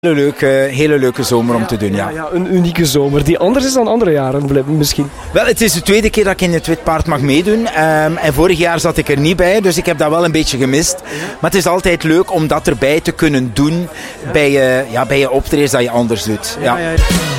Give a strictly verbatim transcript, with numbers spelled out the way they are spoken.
Hele leuke, hele leuke zomer om te doen, ja. Ja, ja, een unieke zomer die anders is dan andere jaren misschien. Wel, het is de tweede keer dat ik in het Wit Paard mag meedoen. Um, en vorig jaar zat ik er niet bij, dus ik heb dat wel een beetje gemist. Maar het is altijd leuk om dat erbij te kunnen doen bij je, ja, bij je optredens dat je anders doet. Ja. Ja, ja, ja.